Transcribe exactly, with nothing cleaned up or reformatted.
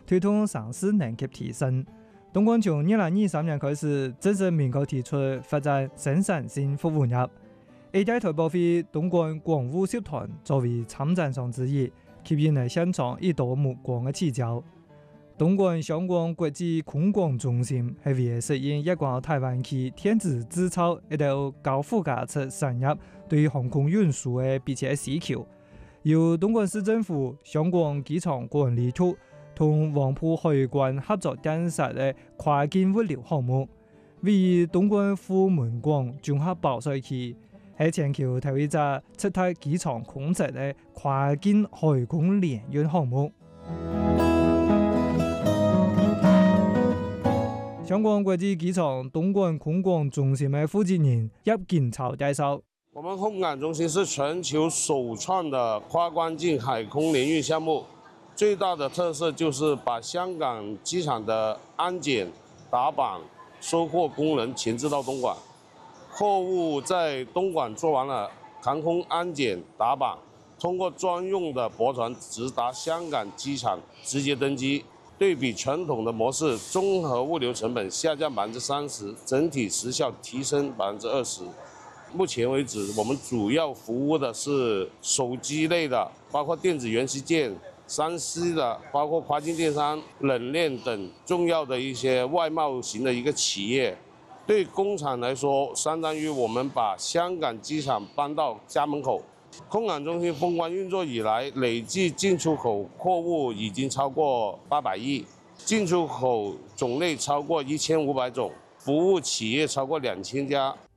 推动上市能级提升。东莞从二零二三年開始正式明確提出發展生產性服務業。A D I 台報會東莞廣務集團作為參展商之一，吸引嚟現場一睹目光嘅聚焦。東莞香港國際空港中心係為實現一個台灣區電子製造一道高附加值產業對航空運輸嘅迫切需求，由東莞市政府、香港機場管理處同黃埔海關合作建設嘅跨境物流項目，位於東莞富門港綜合保稅區，係全球頭一隻七大機場空質嘅跨境海空聯運項目。香港國際機場東莞空港中心嘅負責人葉建超介紹： 我們空港中心是全球首創的跨關境海空聯運項目，最大的特色就是把香港機場的安檢、打板、收貨功能前置到東莞，貨物在東莞做完了航空安檢、打板，通過專用的駁船直達香港機場直接登機。對比傳統的模式，綜合物流成本下降百分之三十，整體時效提升百分之二十。目前為止，我們主要服務的是手機類的，包括電子元器件、三 C 的，包括跨境電商、冷鏈等重要的一些外貿型的一個企業。對工廠來說，相當於我們把香港機場搬到家門口。空港中心封關運作以來，累計進出口貨物已經超過八百億，進出口種類超過一千五百種，服務企業超過兩千家。